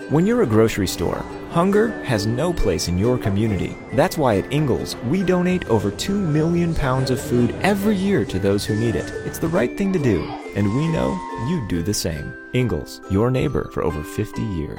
When you're a grocery store, hunger has no place in your community. That's why at Ingles, we donate over 2 million pounds of food every year to those who need it. It's the right thing to do, and we know you'd do the same. Ingles, your neighbor for over 50 years.